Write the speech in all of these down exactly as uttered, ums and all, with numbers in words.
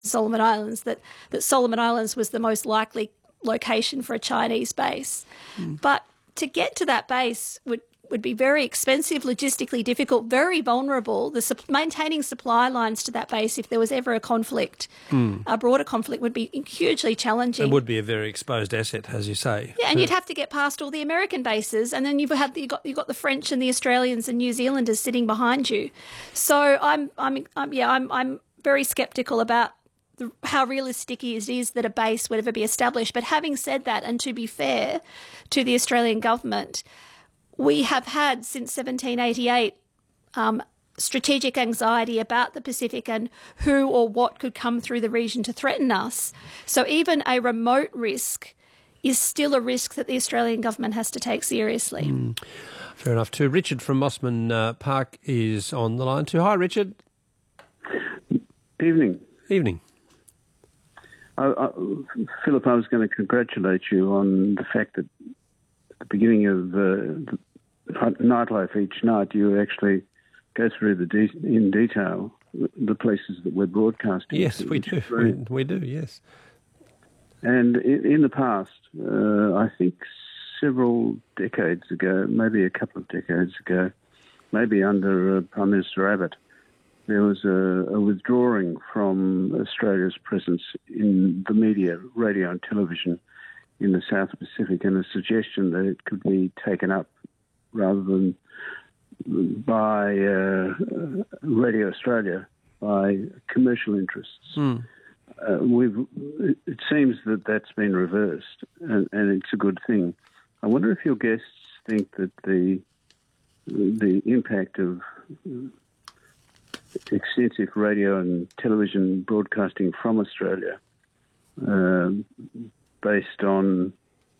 Solomon Islands, that, that Solomon Islands was the most likely location for a Chinese base. Mm. But to get to that base would, would be very expensive, logistically difficult, very vulnerable. The su- maintaining supply lines to that base, if there was ever a conflict, mm. a broader conflict, would be hugely challenging. It would be a very exposed asset, as you say. Yeah, and you'd have to get past all the American bases, and then you've had you've got you've got the French and the Australians and New Zealanders sitting behind you. So I'm I'm, I'm yeah I'm I'm very sceptical about the, how realistic it is that a base would ever be established. But having said that, and to be fair to the Australian government, we have had since seventeen eighty-eight um, strategic anxiety about the Pacific and who or what could come through the region to threaten us. So even a remote risk is still a risk that the Australian government has to take seriously. Mm, fair enough too. Richard from Mossman uh, Park is on the line too. Hi, Richard. Evening. Evening. I, I, Philip, I was going to congratulate you on the fact that at the beginning of uh, Nightlife each night, you actually go through the de- in detail the places that we're broadcasting. Yes, we do. We, we do, yes. And in, in the past, uh, I think several decades ago, maybe a couple of decades ago, maybe under uh, Prime Minister Abbott, there was a, a withdrawing from Australia's presence in the media, radio and television in the South Pacific, and a suggestion that it could be taken up rather than by uh, Radio Australia, by commercial interests. Mm. Uh, we've, it seems that that's been reversed, and, and it's a good thing. I wonder if your guests think that the the impact of extensive radio and television broadcasting from Australia, uh, based on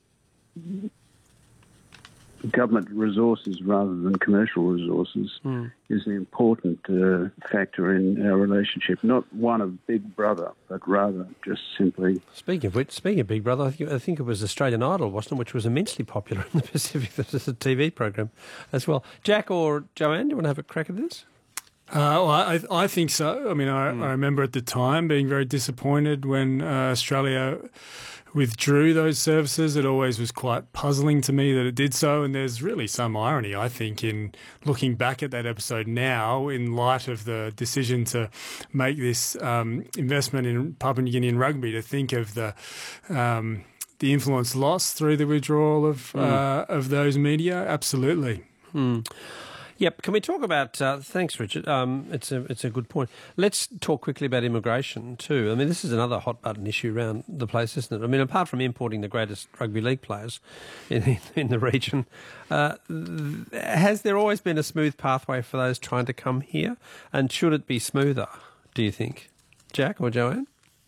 government resources rather than commercial resources, mm. is an important uh, factor in our relationship. Not one of Big Brother, but rather just simply... Speaking of which, speaking of Big Brother, I think, I think it was Australian Idol, wasn't it, which was immensely popular in the Pacific. This is a T V program as well. Jack or Joanne, do you want to have a crack at this? Uh, well, I, I think so. I mean, I, mm. I remember at the time being very disappointed when uh, Australia withdrew those services. It always was quite puzzling to me that it did so, and there's really some irony, I think, in looking back at that episode now in light of the decision to make this um, investment in Papua New Guinean rugby, to think of the um, the influence lost through the withdrawal of, mm. uh, of those media. Absolutely. Mm. Yep. Can we talk about? Uh, thanks, Richard. Um, it's a it's a good point. Let's talk quickly about immigration too. I mean, this is another hot button issue around the place, isn't it? I mean, apart from importing the greatest rugby league players in in the region, uh, has there always been a smooth pathway for those trying to come here? And should it be smoother? Do you think, Jack or Joanne?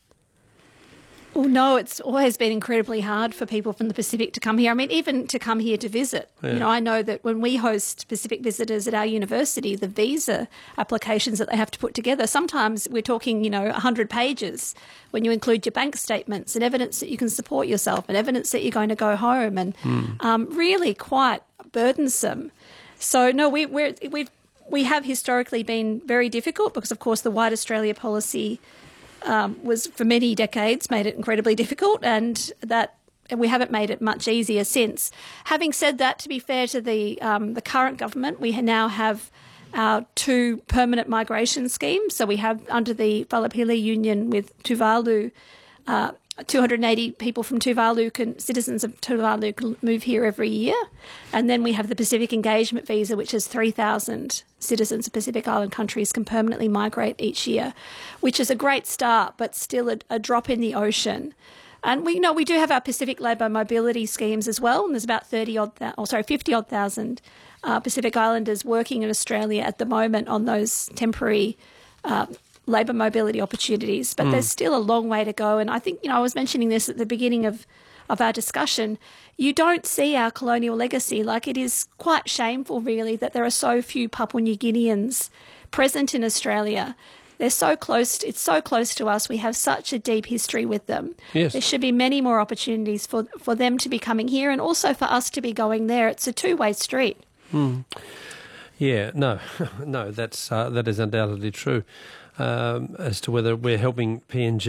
Well, no, it's always been incredibly hard for people from the Pacific to come here. I mean, even to come here to visit. Yeah. You know, I know that when we host Pacific visitors at our university, the visa applications that they have to put together, sometimes we're talking, you know, one hundred pages when you include your bank statements and evidence that you can support yourself and evidence that you're going to go home, and mm. um, really quite burdensome. So, no, we we're, we've, we have historically been very difficult because, of course, the White Australia policy Um, was for many decades made it incredibly difficult, and that and we haven't made it much easier since. Having said that, to be fair to the um, the current government, we now have our two permanent migration schemes. So we have under the Whalapili Union with Tuvalu, uh, two hundred eighty people from Tuvalu, can, citizens of Tuvalu, can move here every year. And then we have the Pacific Engagement Visa, which is three thousand citizens of Pacific Island countries can permanently migrate each year, which is a great start, but still a, a drop in the ocean. And we you know we do have our Pacific Labour Mobility schemes as well, and there's about thirty odd, oh sorry, fifty odd thousand uh, Pacific Islanders working in Australia at the moment on those temporary Uh, labour mobility opportunities, but mm. there's still a long way to go. And I think, you know, I was mentioning this at the beginning of, of our discussion, you don't see our colonial legacy. Like, it is quite shameful, really, that there are so few Papua New Guineans present in Australia. They're so close, it's so close to us. We have such a deep history with them. Yes. There should be many more opportunities for, for them to be coming here and also for us to be going there. It's a two-way street. Mm. Yeah, no, no, that's uh, that is undoubtedly true. Um, as to whether we're helping P N G